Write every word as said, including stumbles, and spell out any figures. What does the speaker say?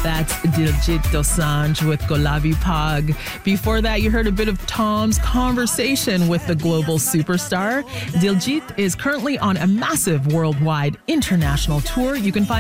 That's Diljit Dosanjh with Golabi Pag. Before that, you heard a bit of Tom's conversation with the global superstar. Diljit is currently on a massive worldwide international tour. You can find